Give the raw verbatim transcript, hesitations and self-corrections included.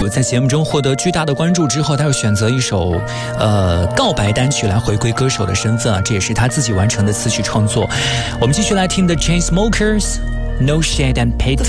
在节目中获得巨大的关注之后，他又选择一首呃告白单曲来回归歌手的身份啊，这也是他自己完成的词曲创作。我们继续来听The Chainsmokers No Shade and Pay